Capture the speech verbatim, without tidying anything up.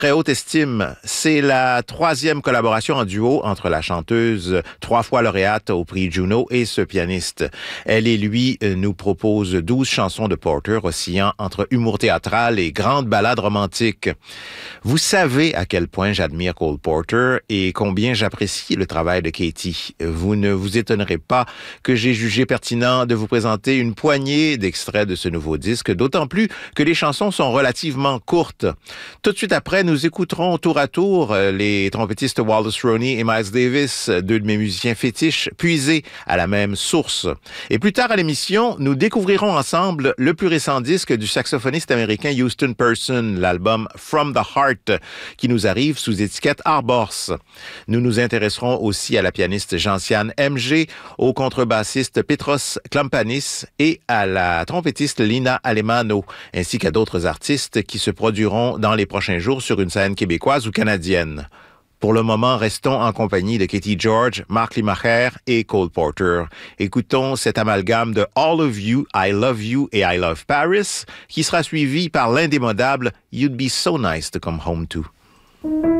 très haute estime. C'est la troisième collaboration en duo entre la chanteuse, trois fois lauréate au prix Juno, et ce pianiste. Elle et lui nous proposent douze chansons de Porter oscillant entre humour théâtral et grande ballade romantique. Vous savez à quel point j'admire Cole Porter et combien j'apprécie le travail de Katie. Vous ne vous étonnerez pas que j'ai jugé pertinent de vous présenter une poignée d'extraits de ce nouveau disque, d'autant plus que les chansons sont relativement courtes. Tout de suite après, nous écouterons tour à tour les trompettistes Wallace Roney et Miles Davis, deux de mes musiciens fétiches, puisés à la même source. Et plus tard à l'émission, nous découvrirons ensemble le plus récent disque du saxophoniste américain Houston Person, l'album From the Heart, qui nous arrive sous étiquette Arbors. Nous nous intéresserons aussi à la pianiste Gentiane M G, au contrebassiste Petros Klampanis et à la trompettiste Lina Alemano, ainsi qu'à d'autres artistes qui se produiront dans les prochains jours sur une scène québécoise ou canadienne. Pour le moment, restons en compagnie de Katie George, Mark Limacher et Cole Porter. Écoutons cet amalgame de All of You, I Love You et I Love Paris, qui sera suivi par l'indémodable You'd Be So Nice to Come Home To.